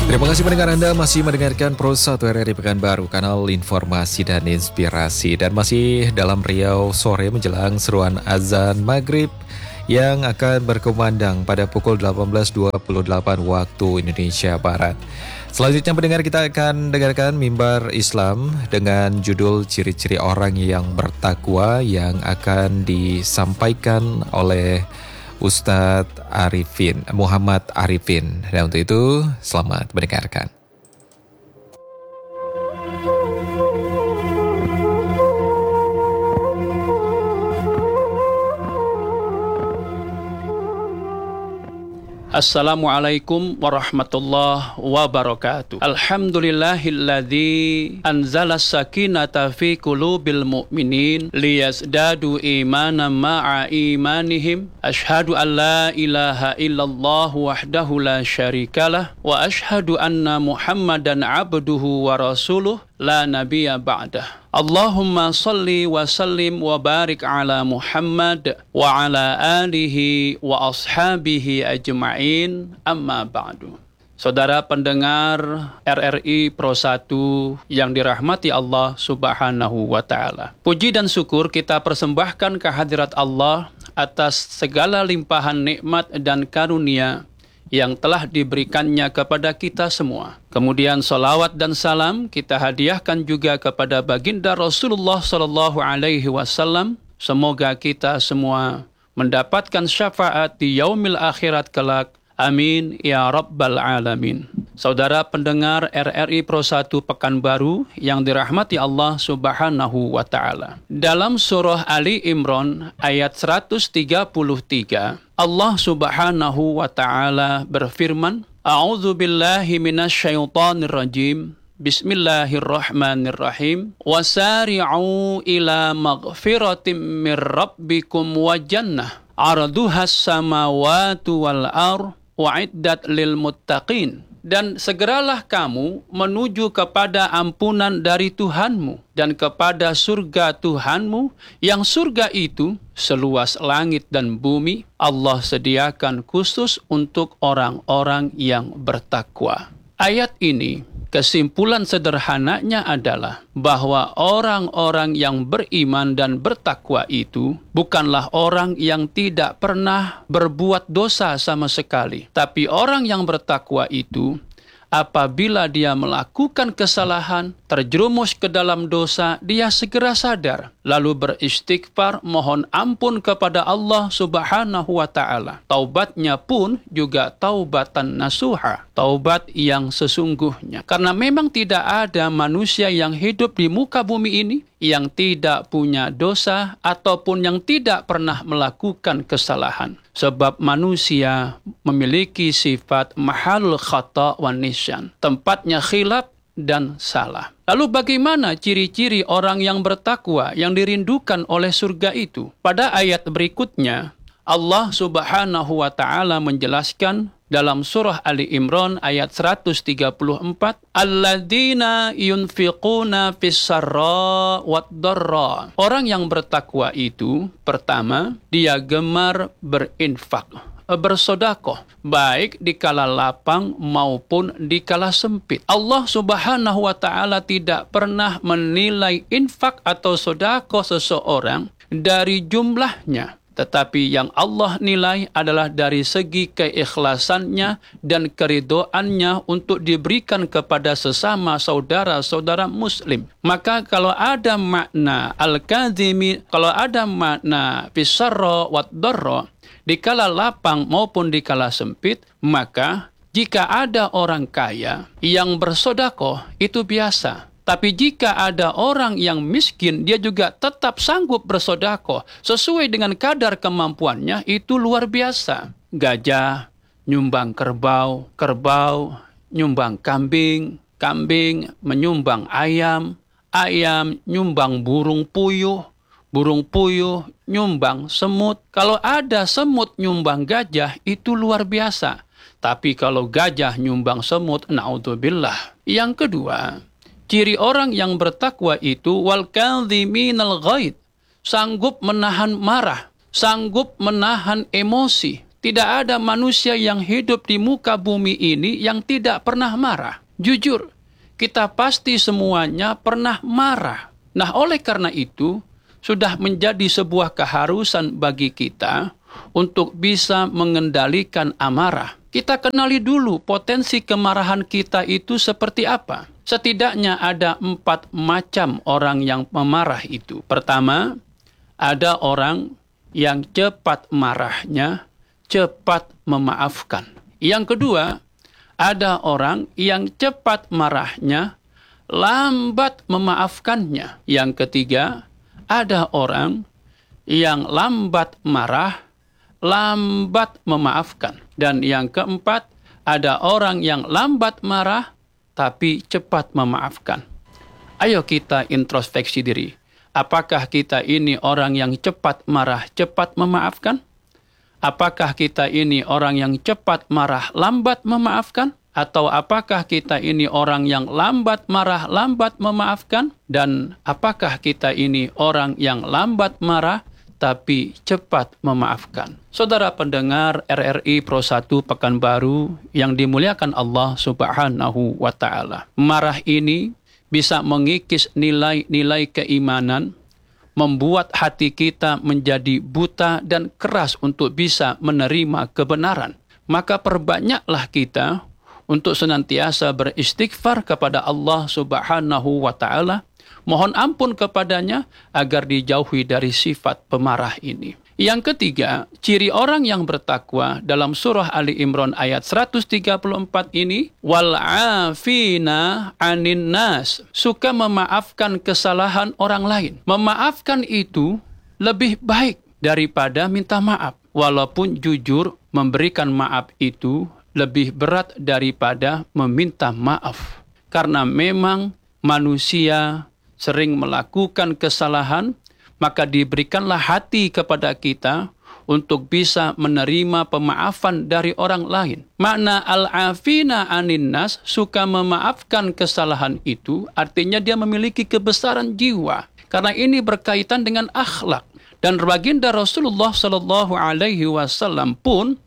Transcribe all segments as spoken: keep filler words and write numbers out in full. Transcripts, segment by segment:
Terima kasih pendengar Anda masih mendengarkan Pro satu R R I Pekanbaru, kanal informasi dan inspirasi. Dan masih dalam Riau sore menjelang seruan azan maghrib yang akan berkumandang pada pukul delapan belas dua puluh delapan waktu Indonesia Barat. Selanjutnya pendengar, kita akan dengarkan Mimbar Islam dengan judul Ciri-ciri Orang yang Bertakwa yang akan disampaikan oleh Ustadz Arifin, Muhammad Arifin. Dan untuk itu, selamat mendengarkan. Assalamualaikum warahmatullahi wabarakatuh. Alhamdulillahilladzi anzala sakinata fi qulubil mu'minin liyazdadu imanan ma'a imanihim. Ashhadu an la ilaha illallah wahdahu la syarikalah wa ashhadu anna Muhammadan abduhu wa rasuluh la nabiyya ba'dah. Allahumma salli wa sallim wa barik ala Muhammad wa ala alihi wa ashabihi ajma'in, amma ba'du. Saudara pendengar R R I Pro satu yang dirahmati Allah Subhanahu wa Ta'ala, puji dan syukur kita persembahkan kehadirat Allah atas segala limpahan nikmat dan karunia yang telah diberikannya kepada kita semua. Kemudian salawat dan salam kita hadiahkan juga kepada baginda Rasulullah Sallallahu Alaihi Wasallam. Semoga kita semua mendapatkan syafaat di yaumil akhirat kelak. Amin ya rabbal alamin. Saudara pendengar R R I Pro satu Pekanbaru yang dirahmati Allah Subhanahu wa Ta'ala, dalam surah Ali Imran ayat seratus tiga puluh tiga, Allah Subhanahu wa Ta'ala berfirman, A'udzu billahi minasyaitonir rajim. Bismillahirrahmanirrahim. Wasari'u ila maghfiratim mir rabbikum wa jannah 'arduhas samawati wal ardh wa'iddat lil muttaqin. Dan segeralah kamu menuju kepada ampunan dari Tuhanmu dan kepada surga Tuhanmu, yang surga itu seluas langit dan bumi. Allah sediakan khusus untuk orang-orang yang bertakwa. Ayat ini, kesimpulan sederhananya adalah bahwa orang-orang yang beriman dan bertakwa itu bukanlah orang yang tidak pernah berbuat dosa sama sekali. Tapi orang yang bertakwa itu, apabila dia melakukan kesalahan, terjerumus ke dalam dosa, dia segera sadar, lalu beristighfar, mohon ampun kepada Allah Subhanahu wa Ta'ala. Taubatnya pun juga taubatan nasuha, taubat yang sesungguhnya. Karena memang tidak ada manusia yang hidup di muka bumi ini yang tidak punya dosa ataupun yang tidak pernah melakukan kesalahan. Sebab manusia memiliki sifat mahalul khata' wa nisyan, tempatnya khilaf dan salah. Lalu bagaimana ciri-ciri orang yang bertakwa yang dirindukan oleh surga itu? Pada ayat berikutnya, Allah Subhanahu wa Ta'ala menjelaskan dalam surah Ali Imran ayat seratus tiga puluh empat, alladzina yunfiquna fis-sarra wad-dharra. Orang yang bertakwa itu, pertama, dia gemar berinfak, bersodakoh, baik di kala lapang maupun di kala sempit. Allah Subhanahu wa Ta'ala tidak pernah menilai infak atau sodakoh seseorang dari jumlahnya, tetapi yang Allah nilai adalah dari segi keikhlasannya dan keridhoannya untuk diberikan kepada sesama saudara-saudara muslim. Maka kalau ada makna al-kadhimi, kalau ada makna fisarra wad darra, di kala lapang maupun di kala sempit, maka jika ada orang kaya yang bersodakoh, itu biasa. Tapi jika ada orang yang miskin, dia juga tetap sanggup bersodakoh sesuai dengan kadar kemampuannya, itu luar biasa. Gajah nyumbang kerbau, kerbau nyumbang kambing, kambing menyumbang ayam, ayam nyumbang burung puyuh, burung puyuh nyumbang semut. Kalau ada semut nyumbang gajah, itu luar biasa. Tapi kalau gajah nyumbang semut, naudzubillah. Yang kedua, ciri orang yang bertakwa itu wal kadhiminal ghaid, sanggup menahan marah, sanggup menahan emosi, Tidak ada manusia yang hidup di muka bumi ini yang tidak pernah marah. Jujur, kita pasti semuanya pernah marah. Nah, oleh karena itu, sudah menjadi sebuah keharusan bagi kita untuk bisa mengendalikan amarah. Kita kenali dulu potensi kemarahan kita itu seperti apa. Setidaknya ada empat macam orang yang memarah itu. Pertama, ada orang yang cepat marahnya, cepat memaafkan. Yang kedua, ada orang yang cepat marahnya, lambat memaafkannya. Yang ketiga, ada orang yang lambat marah, lambat memaafkan. Dan yang keempat, ada orang yang lambat marah, tapi cepat memaafkan. Ayo kita introspeksi diri. Apakah kita ini orang yang cepat marah, cepat memaafkan? Apakah kita ini orang yang cepat marah, lambat memaafkan? Atau apakah kita ini orang yang lambat marah, lambat memaafkan? Dan apakah kita ini orang yang lambat marah, tapi cepat memaafkan? Saudara pendengar R R I Pro satu Pekanbaru yang dimuliakan Allah Subhanahu wa Ta'ala. Marah ini bisa mengikis nilai-nilai keimanan, membuat hati kita menjadi buta dan keras untuk bisa menerima kebenaran. Maka perbanyaklah kita untuk senantiasa beristighfar kepada Allah Subhanahu wa Ta'ala, mohon ampun kepadanya agar dijauhi dari sifat pemarah ini. Yang ketiga, ciri orang yang bertakwa dalam surah Ali Imran ayat seratus tiga puluh empat ini, wal'afina anin nas, suka memaafkan kesalahan orang lain. Memaafkan itu lebih baik daripada minta maaf. Walaupun jujur, memberikan maaf itu lebih berat daripada meminta maaf. Karena memang manusia sering melakukan kesalahan, maka diberikanlah hati kepada kita untuk bisa menerima pemaafan dari orang lain. Makna al-afina anin nas, suka memaafkan kesalahan itu, artinya dia memiliki kebesaran jiwa. Karena ini berkaitan dengan akhlak. Dan baginda Rasulullah Shallallahu Alaihi Wasallam pun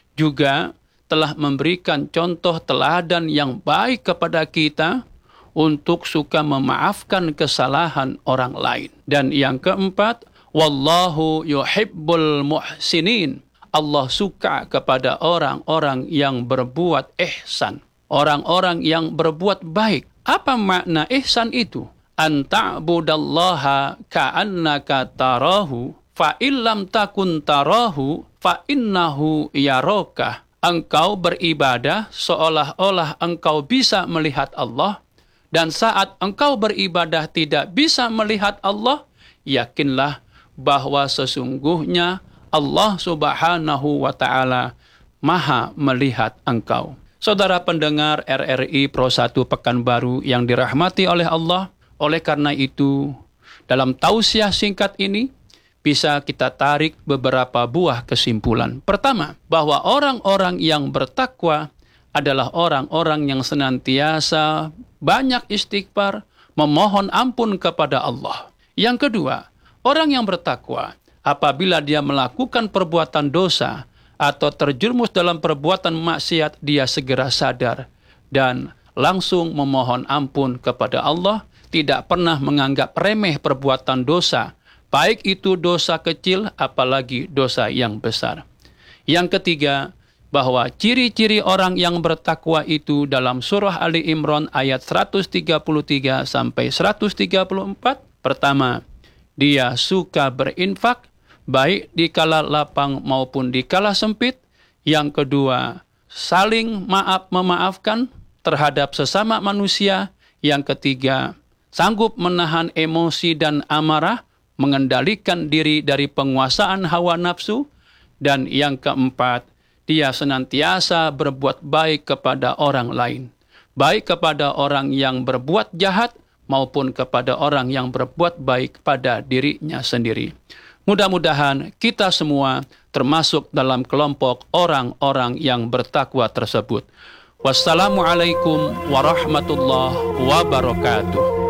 juga telah memberikan contoh teladan yang baik kepada kita untuk suka memaafkan kesalahan orang lain. Dan yang keempat, wallahu yuhibbul muhsinin. Allah suka kepada orang-orang yang berbuat ihsan, orang-orang yang berbuat baik. Apa makna ihsan itu? An ta'budallaha ka'annaka tarahu, fa illam takun tarahu, fa innahu yaraka. Engkau beribadah seolah-olah engkau bisa melihat Allah, dan saat engkau beribadah tidak bisa melihat Allah, yakinlah bahwa sesungguhnya Allah Subhanahu wa Ta'ala Maha melihat engkau. Saudara pendengar R R I Pro satu Pekanbaru yang dirahmati oleh Allah, oleh karena itu, dalam tausiah singkat ini, bisa kita tarik beberapa buah kesimpulan. Pertama, bahwa orang-orang yang bertakwa adalah orang-orang yang senantiasa banyak istighfar, memohon ampun kepada Allah. Yang kedua, orang yang bertakwa, apabila dia melakukan perbuatan dosa atau terjerumus dalam perbuatan maksiat, dia segera sadar dan langsung memohon ampun kepada Allah, tidak pernah menganggap remeh perbuatan dosa, baik itu dosa kecil, apalagi dosa yang besar. Yang ketiga, bahwa ciri-ciri orang yang bertakwa itu dalam surah Ali Imran ayat seratus tiga puluh tiga sampai seratus tiga puluh empat. Pertama, dia suka berinfak, baik di kala lapang maupun di kala sempit. Yang kedua, saling maaf memaafkan terhadap sesama manusia. Yang ketiga, sanggup menahan emosi dan amarah, mengendalikan diri dari penguasaan hawa nafsu. Dan yang keempat, dia senantiasa berbuat baik kepada orang lain, baik kepada orang yang berbuat jahat maupun kepada orang yang berbuat baik pada dirinya sendiri. Mudah-mudahan kita semua termasuk dalam kelompok orang-orang yang bertakwa tersebut. Wassalamualaikum warahmatullahi wabarakatuh.